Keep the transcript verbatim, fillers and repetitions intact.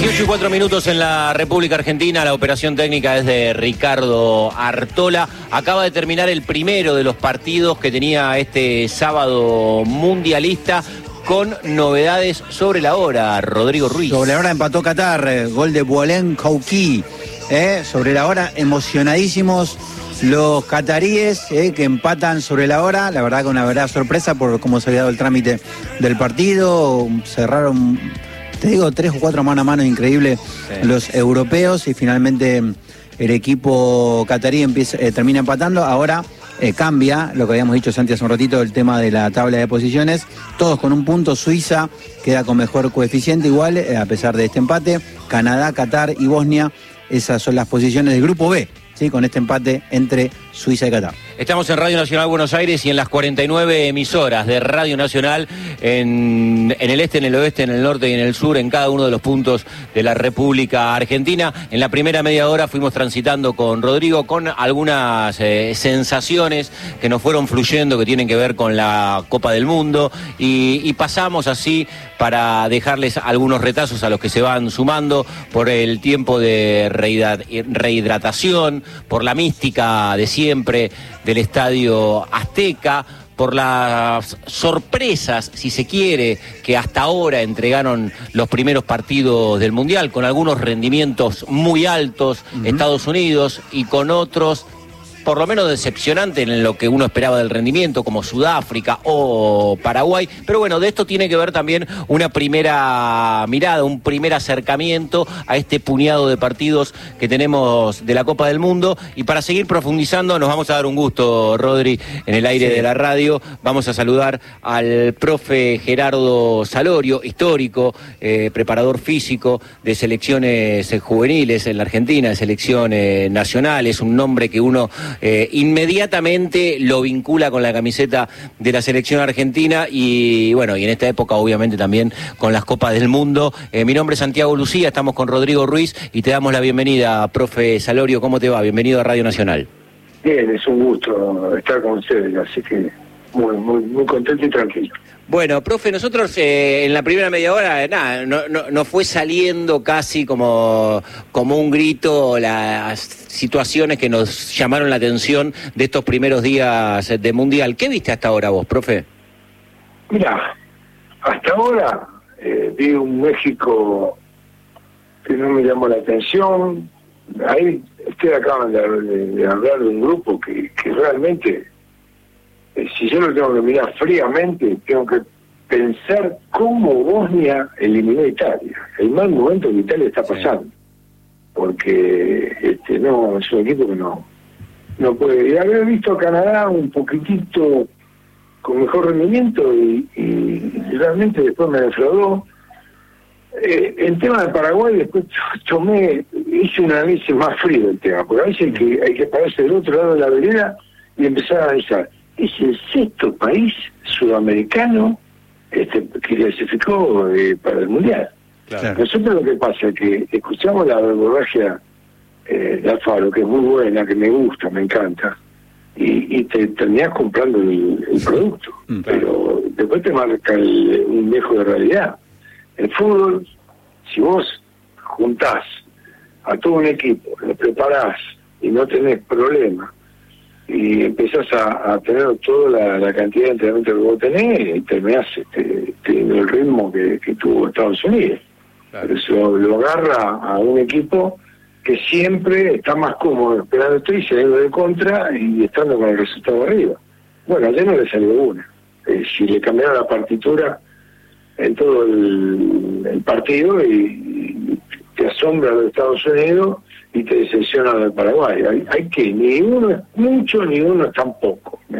dieciocho y cuatro minutos en la República Argentina. La operación técnica es de Ricardo Artola. Acaba de terminar el primero de los partidos que tenía este sábado mundialista, con novedades sobre la hora. Rodrigo Ruiz. Sobre la hora empató Qatar, eh, gol de Boualem Kouki. Eh, sobre la hora, emocionadísimos los cataríes eh, que empatan sobre la hora. La verdad que una verdadera sorpresa por cómo se había dado el trámite del partido. Cerraron, te digo, tres o cuatro mano a mano increíbles sí. los europeos, y finalmente el equipo catarí empieza, eh, termina empatando. Ahora eh, cambia lo que habíamos dicho Santi hace un ratito, el tema de la tabla de posiciones. Todos con un punto. Suiza queda con mejor coeficiente igual, eh, a pesar de este empate. Canadá, Qatar y Bosnia, esas son las posiciones del grupo B, ¿sí? Con este empate entre Suiza y Qatar. Estamos en Radio Nacional Buenos Aires y en las cuarenta y nueve emisoras de Radio Nacional en, en el este, en el oeste, en el norte y en el sur, en cada uno de los puntos de la República Argentina. En la primera media hora fuimos transitando con Rodrigo con algunas eh, sensaciones que nos fueron fluyendo, que tienen que ver con la Copa del Mundo, y, y pasamos así para dejarles algunos retazos a los que se van sumando por el tiempo de rehidratación, por la mística de siempre del Estadio Azteca, por las sorpresas, si se quiere, que hasta ahora entregaron los primeros partidos del Mundial, con algunos rendimientos muy altos, uh-huh. Estados Unidos, y con otros por lo menos decepcionante en lo que uno esperaba del rendimiento, como Sudáfrica o Paraguay. Pero bueno, de esto tiene que ver también una primera mirada, un primer acercamiento a este puñado de partidos que tenemos de la Copa del Mundo. Y para seguir profundizando, nos vamos a dar un gusto, Rodri, en el aire sí. de la radio. Vamos a saludar al profe Gerardo Salorio, histórico, eh, preparador físico de selecciones juveniles en la Argentina, de selecciones nacionales, un nombre que uno Eh, inmediatamente lo vincula con la camiseta de la selección argentina, y bueno, y en esta época obviamente también con las Copas del Mundo. Eh, mi nombre es Santiago Lucía, estamos con Rodrigo Ruiz y te damos la bienvenida, profe Salorio. ¿Cómo te va? Bienvenido a Radio Nacional. Bien, es un gusto estar con ustedes, así que muy, muy, muy contento y tranquilo. Bueno, profe, nosotros eh, en la primera media hora, nada, no, no, no fue saliendo casi como, como un grito las situaciones que nos llamaron la atención de estos primeros días de Mundial. ¿Qué viste hasta ahora vos, profe? Mira, hasta ahora eh, vi un México que no me llamó la atención. Ahí ustedes acaban de, de, de hablar de un grupo que, que realmente... Si yo lo tengo que mirar fríamente, tengo que pensar cómo Bosnia eliminó a Italia, el mal momento que Italia está pasando, sí. porque este no es un equipo que no no puede. Y haber visto a Canadá un poquitito con mejor rendimiento y, y realmente después me defraudó. Eh, el tema de Paraguay, después tomé, hice un análisis más frío del tema, porque a veces hay que, hay que pararse del otro lado de la vereda y empezar a analizar. Es el sexto país sudamericano este, que clasificó eh, para el Mundial. Claro. Nosotros lo que pasa es que escuchamos la verborragia eh, de Alfaro, que es muy buena, que me gusta, me encanta, y, y te terminás comprando el, el producto. Mm, claro. Pero después te marca el, un dejo de realidad. El fútbol, si vos juntás a todo un equipo, lo preparás y no tenés problema, y empezás a, a tener toda la, la cantidad de entrenamiento que vos tenés, y terminás este, teniendo el ritmo que, que tuvo Estados Unidos. Claro. Pero eso lo agarra a un equipo que siempre está más cómodo esperando y saliendo de contra y estando con el resultado arriba. Bueno, ayer no le salió una. Eh, si le cambiaron la partitura en todo el, el partido, y, y te asombra lo de Estados Unidos y te decepciona lo de Paraguay. Hay, hay que, ni uno es mucho, ni uno es tan poco.